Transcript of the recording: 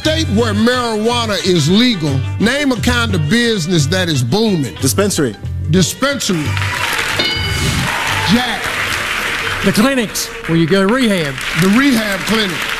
state where marijuana is legal, name a kind of business that is booming. Dispensary. Dispensary. Jack. The clinics where you go to rehab. The rehab clinic.